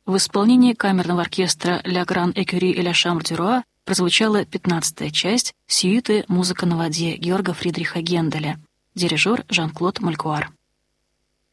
В исполнении камерного оркестра «Ля Гран Экюри и Ля Шамбр дю Руа» прозвучала 15-я часть сюиты «Музыка на воде» Георга Фридриха Генделя, дирижер Жан-Клод Малькуар.